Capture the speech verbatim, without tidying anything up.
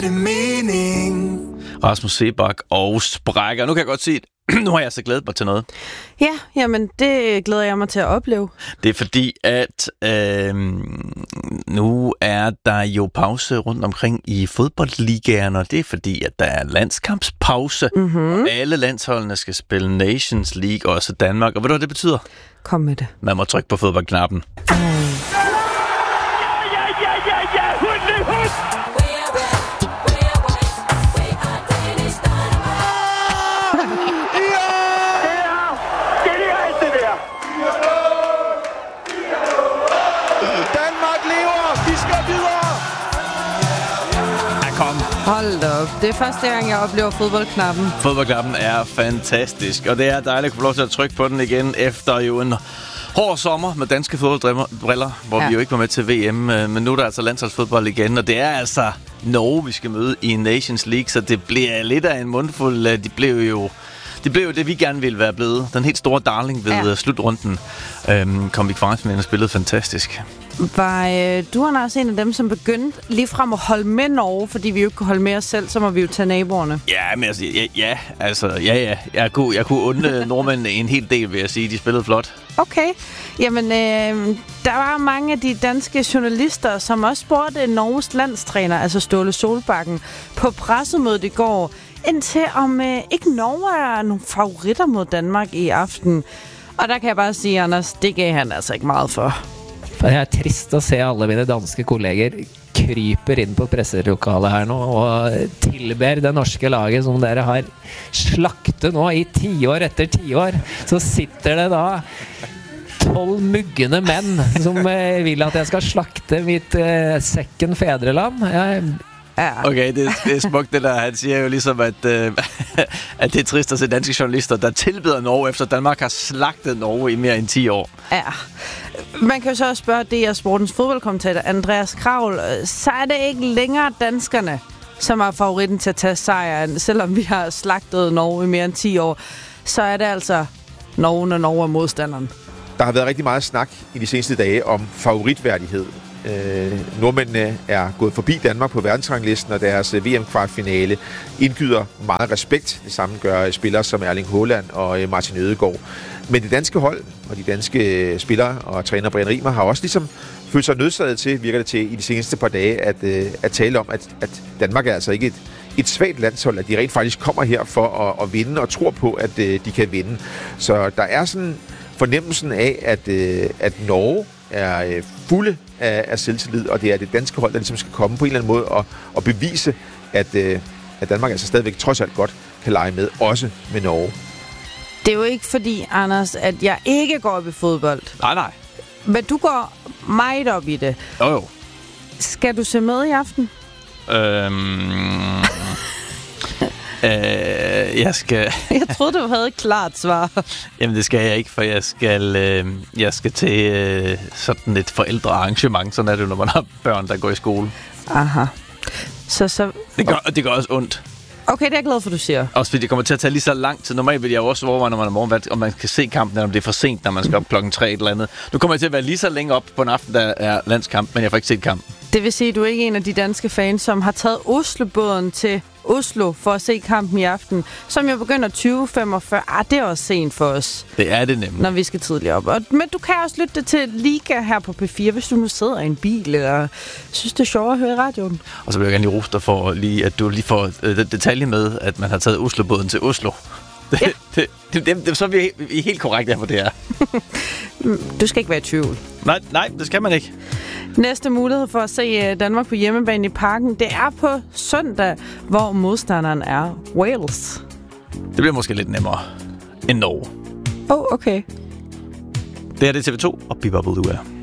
det mening. Rasmus Seebach og Sprækker. Nu kan jeg godt se, nu har jeg så glædet mig til noget. Ja, jamen det glæder jeg mig til at opleve. Det er fordi, at øh, nu er der jo pause rundt omkring i fodboldligaen, og det er fordi, at der er landskampspause, mm-hmm. og alle landsholdene skal spille Nations League, også Danmark. Og ved du, hvad det betyder? Kom med det. Man må trykke på fodboldknappen. Mm. Hold op. Det er første gang, jeg oplever fodboldknappen. Fodboldknappen er fantastisk, og det er dejligt at få lov til at trykke på den igen efter jo en hård sommer med danske fodboldbriller, hvor ja. vi jo ikke var med til V M, men nu er der altså landsholdsfodbold igen, og det er altså Norge, vi skal møde i Nations League, så det bliver lidt af en mundfuld. De blev jo Det blev jo det, vi gerne ville være blevet. Den helt store darling ved ja. slutrunden. Øhm, kom i kvartfinalen og spillede fantastisk. Var øh, du er også en af dem, som begyndte ligefrem at holde med Norge, fordi vi jo ikke kunne holde med os selv, så må vi jo tage naboerne. Ja, men altså, ja, ja, altså, ja, ja. Jeg kunne, jeg kunne undre nordmændene en hel del, vil jeg sige. De spillede flot. Okay. Jamen, øh, der var mange af de danske journalister, som også spurgte Norges landstræner, altså Ståle Solbakken, på pressemødet i går, indtil om øh, ikke Norge er nogle favoritter mod Danmark i aften. Og der kan jeg bare sige, Anders, det gav han altså ikke meget for. Det er trist at se alle mine danske kolleger kryper inn på presselokalet her nå og tilber det norske laget som dere har slaktet nå i tiår etter tiår. Så sitter det da tolv muggende menn som eh, vil at jeg skal slakte mitt eh, sekken fædreland. Jeg Ja. Okay, det, det er smukt det der. Han siger jo ligesom, at, øh, at det er trist at se danske journalister, der tilbeder Norge, efter Danmark har slagtet Norge i mere end ti år. Ja. Man kan jo så også spørge D R Sportens fodboldkommentator Andreas Kravl, så er det ikke længere danskerne, som er favoritten til at tage sejren, selvom vi har slagtet Norge i mere end ti år. Så er det altså Norge, når Norge er modstanderen. Der har været rigtig meget snak i de seneste dage om favoritværdighed. Øh, nordmændene er gået forbi Danmark på verdensranglisten, og deres V M-kvartfinale indgyder meget respekt. Det samme gør spillere som Erling Haaland og Martin Ødegaard. Men det danske hold og de danske spillere og træner Brian Riemer har også ligesom følt sig nødsaget til, virker det til, i de seneste par dage, at, at tale om, at, at Danmark er altså ikke et, et svagt landshold, at de rent faktisk kommer her for at, at vinde og tror på, at de kan vinde. Så der er sådan fornemmelsen af, at, at Norge er fulde af, af selvtillid, og det er det danske hold, der ligesom skal komme på en eller anden måde og, og bevise, at, at Danmark altså stadigvæk trods alt godt kan lege med, også med Norge. Det er jo ikke fordi, Anders, at jeg ikke går op i fodbold. Nej, nej. Men du går meget op i det. Jo, jo. Skal du se med i aften? Øhm... øh, jeg skal... jeg troede, du havde et klart svar. Jamen, det skal jeg ikke, for jeg skal, øh, jeg skal til øh, sådan et forældrearrangement. Sådan er det jo, når man har børn, der går i skole. Aha. Så, så... Det gør, det gør også ondt. Okay, det er jeg glad for, du siger. Også fordi det kommer til at tage lige så lang tid. Normalt vil jeg også overveje, når man er morgen, om man kan se kampen, eller om det er for sent, når man skal op klokken tre eller andet. Nu kommer jeg til at være lige så længe op på en aften, der er landskamp, men jeg får ikke set kampen. Det vil sige, at du er ikke en af de danske fans, som har taget Oslo-båden til Oslo for at se kampen i aften, som jo begynder tyve femogfyrre. Ah, det er også sent for os. Det er det nemlig. Når vi skal tidligt op. Og, men du kan også lytte det til Liga her på P fire, hvis du nu sidder i en bil, eller synes, det er sjovt at høre i radioen. Og så vil jeg gerne lige rose dig for, lige, at du lige får øh, detalje med, at man har taget Oslo-båden til Oslo. Det, ja. det, det, det, det, så er vi, vi er helt korrekt der, hvor det er. Du skal ikke være i tvivl. Nej, nej, det skal man ikke. Næste mulighed for at se Danmark på hjemmebane i Parken, det er på søndag, hvor modstanderen er Wales. Det bliver måske lidt nemmere end Norge. Åh, oh, okay. Det her det er T V to, og Bebop, du er.